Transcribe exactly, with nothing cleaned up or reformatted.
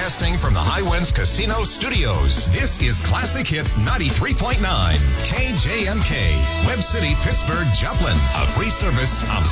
Broadcasting from the Highwinds Casino Studios, this is Classic Hits ninety-three point nine, K J M K, Webb City, Pittsburgh, Joplin, a free service of